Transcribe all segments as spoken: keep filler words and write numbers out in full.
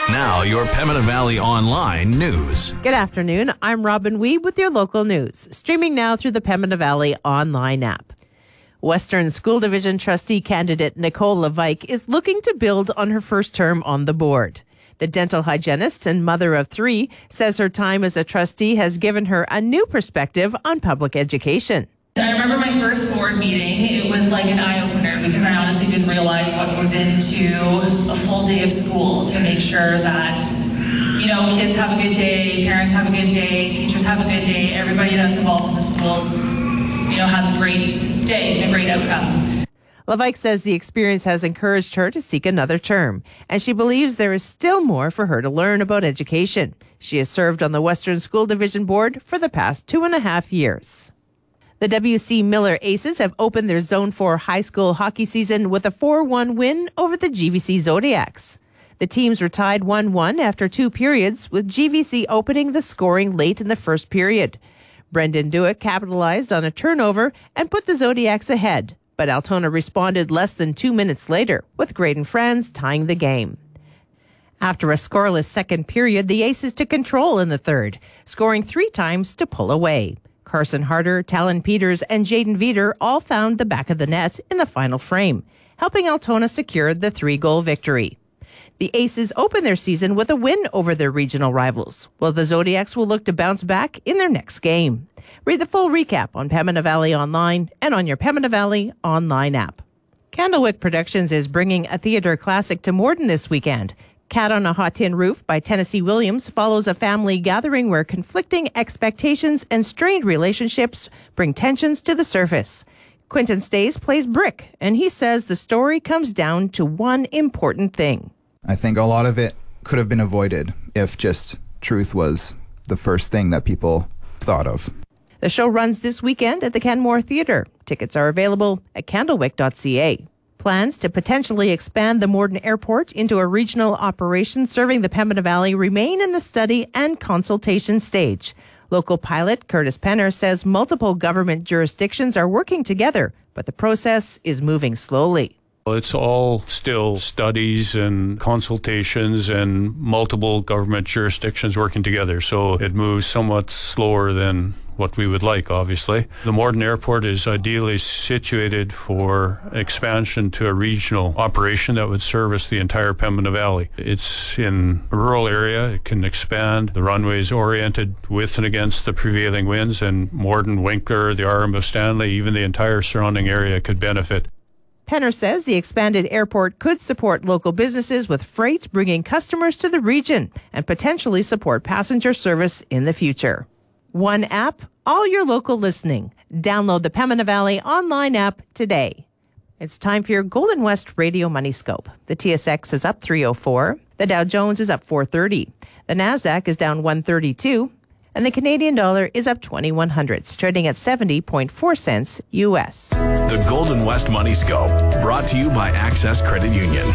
Now, your Pembina Valley Online news. Good afternoon. I'm Robin Weeb with your local news. Streaming now through the Pembina Valley Online app. Western School Division trustee candidate Nicole Levike is looking to build on her first term on the board. The dental hygienist and mother of three says her time as a trustee has given her a new perspective on public education. I remember my first board meeting. It was like an eye-opener because I honestly didn't realize what goes into a full day of school to make sure that, you know, kids have a good day, parents have a good day, teachers have a good day, everybody that's involved in the schools, you know, has a great day and a great outcome. Levike says the experience has encouraged her to seek another term, and she believes there is still more for her to learn about education. She has served on the Western School Division Board for the past two and a half years. The W C Miller Aces have opened their Zone four high school hockey season with a four one win over the G V C Zodiacs. The teams were tied one one after two periods, with G V C opening the scoring late in the first period. Brendan Dewitt capitalized on a turnover and put the Zodiacs ahead, but Altona responded less than two minutes later, with Graydon Franz tying the game. After a scoreless second period, the Aces took control in the third, scoring three times to pull away. Carson Harder, Talon Peters, and Jaden Veter all found the back of the net in the final frame, helping Altona secure the three-goal victory. The Aces open their season with a win over their regional rivals, while the Zodiacs will look to bounce back in their next game. Read the full recap on Pembina Valley Online and on your Pembina Valley Online app. Candlewick Productions is bringing a theater classic to Morden this weekend. Cat on a Hot Tin Roof by Tennessee Williams follows a family gathering where conflicting expectations and strained relationships bring tensions to the surface. Quentin Stays plays Brick, and he says the story comes down to one important thing. I think a lot of it could have been avoided if just truth was the first thing that people thought of. The show runs this weekend at the Canmore Theatre. Tickets are available at candlewick dot c a. Plans to potentially expand the Morden Airport into a regional operation serving the Pembina Valley remain in the study and consultation stage. Local pilot Curtis Penner says multiple government jurisdictions are working together, but the process is moving slowly. It's all still studies and consultations and multiple government jurisdictions working together, so it moves somewhat slower than what we would like, obviously. The Morden Airport is ideally situated for expansion to a regional operation that would service the entire Pembina Valley. It's in a rural area. It can expand. The runway is oriented with and against the prevailing winds, and Morden, Winkler, the R M of Stanley, even the entire surrounding area could benefit. Penner says the expanded airport could support local businesses with freight bringing customers to the region and potentially support passenger service in the future. One app, all your local listening. Download the Pembina Valley Online app today. It's time for your Golden West Radio Money Scope. The T S X is up three oh four. The Dow Jones is up four thirty. The Nasdaq is down one thirty-two. And the Canadian dollar is up twenty-one hundredths, trading at seventy point four cents U S. The Golden West Money Scope, brought to you by Access Credit Union.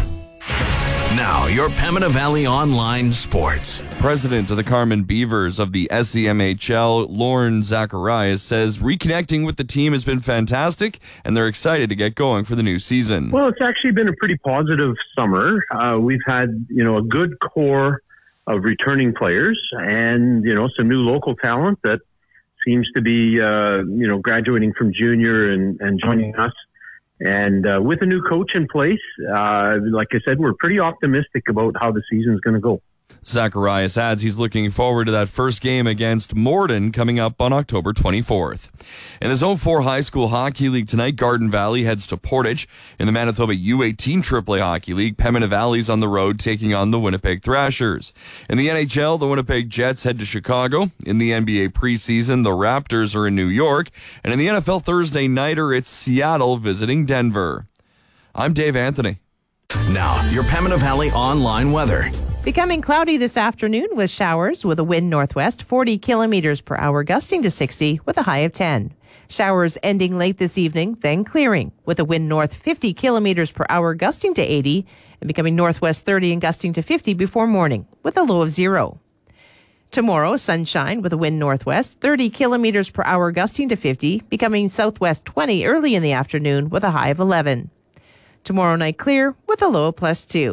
Now, your Pembina Valley Online Sports. President of the Carman Beavers of the S E M H L, Lauren Zacharias, says reconnecting with the team has been fantastic, and they're excited to get going for the new season. Well, it's actually been a pretty positive summer. Uh, we've had, you know, a good core of returning players and, you know, some new local talent that seems to be, uh, you know, graduating from junior and, and joining us. And uh, with a new coach in place, uh, like I said, we're pretty optimistic about how the season's going to go. Zacharias adds he's looking forward to that first game against Morden coming up on October twenty-fourth. In the Zone four High School Hockey League tonight, Garden Valley heads to Portage. In the Manitoba U eighteen Triple A Hockey League, Pembina Valley's on the road taking on the Winnipeg Thrashers. In the N H L, the Winnipeg Jets head to Chicago. In the N B A preseason, the Raptors are in New York. And in the N F L Thursday nighter, it's Seattle visiting Denver. I'm Dave Anthony. Now, your Pembina Valley Online weather. Becoming cloudy this afternoon with showers with a wind northwest forty kilometers per hour gusting to sixty with a high of ten. Showers ending late this evening, then clearing with a wind north fifty kilometers per hour gusting to eighty and becoming northwest thirty and gusting to fifty before morning with a low of zero. Tomorrow, sunshine with a wind northwest thirty kilometers per hour gusting to fifty, becoming southwest twenty early in the afternoon with a high of eleven. Tomorrow night clear with a low of plus two.